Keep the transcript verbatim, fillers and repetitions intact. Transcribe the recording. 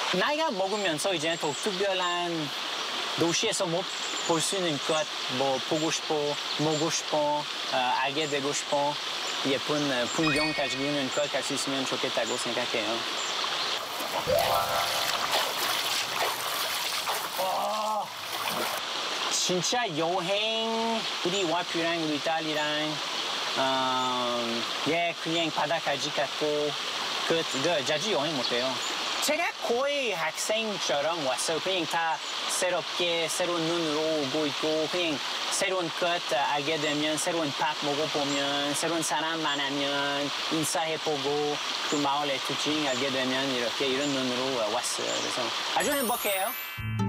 나이가 먹으면서 이제 더 특별한 도시에서 뭐 볼 수 있는 것, 뭐 보고 싶어, 먹고 싶어, 어, 알게 되고 싶어, 예쁜 어, 풍경 가지고 있는 것 갈 수 있으면 좋겠다고 생각해요. 와, 진짜 여행 우리 와이프랑 우리 딸이랑 어, 예 그냥 바다까지 갔고 그, 그 자주 여행 못해요. 제가 거의 학생처럼 왔어요. 그냥 다 새롭게 새로운 눈으로 오고 있고 그냥 새로운 것 알게 되면 새로운 밥 먹어보면 새로운 사람 만나면 인사해보고 그 마을의 특징 알게 되면 이렇게 이런 눈으로 왔어요. 그래서 아주 행복해요.